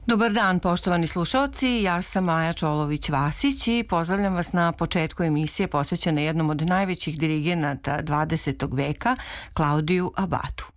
Dobar dan, poštovani slušalci, ja sam Maja Čolović-Vasić i pozdravljam vas na početku emisije posvećene jednom od najvećih dirigenata 20. veka, Klaudiju Abatu.